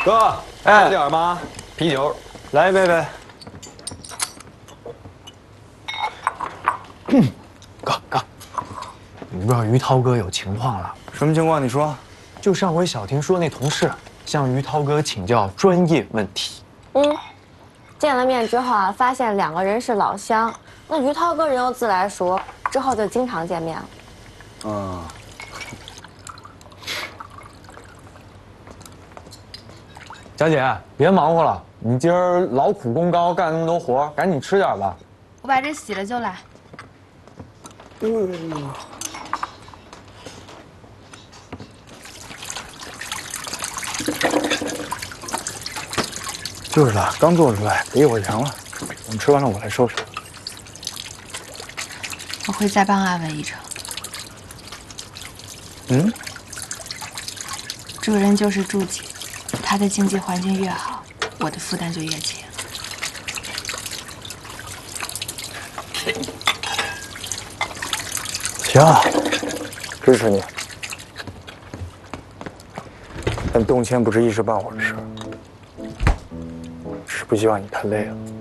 哥， 哎， 喝点吗？啤酒， 来一杯呗。哥，你不知道于涛哥有情况了？ 什么情况？你说。 就上回小婷说那同事向于涛哥请教专业问题。 见了面之后啊，发现两个人是老乡。那于涛哥人又自来熟，之后就经常见面了。 佳姐，别忙活了，你今儿劳苦功高，干那么多活，赶紧吃点吧。 我把这洗了就来。 就是的，刚做出来，别一会儿凉了。我们吃完了，我来收拾。 我会再帮阿伟一程。主人就是助己，他的经济环境越好，我的负担就越轻。 行，支持你。但动迁不是一时半会儿的事，只是不希望你太累了。